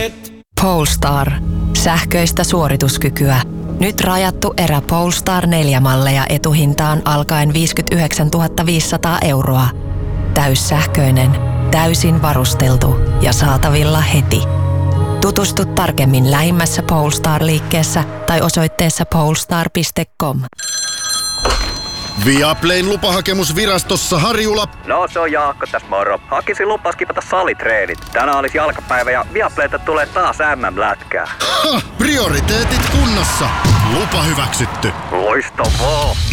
Polestar. Sähköistä suorituskykyä. Nyt rajattu erä Polestar 4-malleja etuhintaan alkaen 59 500 €. Täyssähköinen, täysin varusteltu ja saatavilla heti. Tutustu tarkemmin lähimmässä Polestar-liikkeessä tai osoitteessa polestar.com. Viaplayn lupahakemus virastossa, Harjula. No se on Jaakko tässä moro. Hakisin lupas skipata salitreenit. Tänään olisi jalkapäivä ja Viaplayta tulee taas MM-lätkää. Ha! Prioriteetit kunnossa. Lupa hyväksytty. Loistavaa.